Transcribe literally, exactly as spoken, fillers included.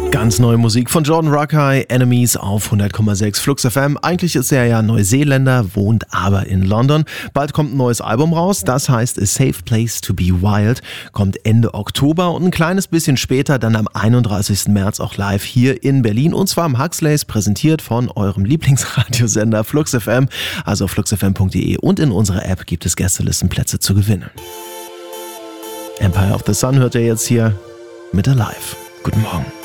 Ganz neue Musik von Jordan Rakei, Enemies auf hundert Komma sechs Flux F M. Eigentlich ist er ja Neuseeländer, wohnt aber in London. Bald kommt ein neues Album raus, das heißt A Safe Place to Be Wild, kommt Ende Oktober und ein kleines bisschen später, dann am einunddreißigsten März auch live hier in Berlin und zwar am Huxleys, präsentiert von eurem Lieblingsradiosender Flux F M, also flux f m punkt d e, und in unserer App gibt es Gästelistenplätze zu gewinnen. Empire of the Sun hört ihr jetzt hier mit Alive. Guten Morgen.